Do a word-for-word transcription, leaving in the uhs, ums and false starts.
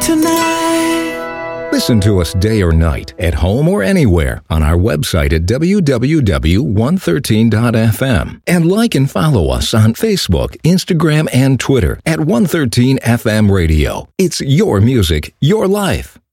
tonight. Listen to us day or night, at home or anywhere, on our website at w w w dot one thirteen dot f m. And like and follow us on Facebook, Instagram, and Twitter at one thirteen F M Radio. It's your music, your life.